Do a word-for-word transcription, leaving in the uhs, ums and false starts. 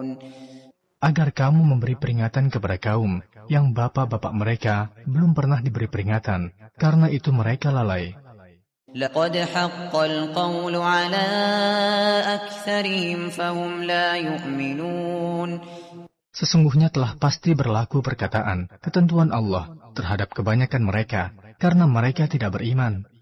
agar kamu memberi peringatan kepada kaum yang bapak-bapak mereka belum pernah diberi peringatan, karena itu mereka lalai. لقد حق القول على أكثرهم فهم لا يؤمنون. Sesungguhnya telah pasti berlaku perkataan, ketentuan Allah terhadap kebanyakan mereka, karena mereka tidak beriman.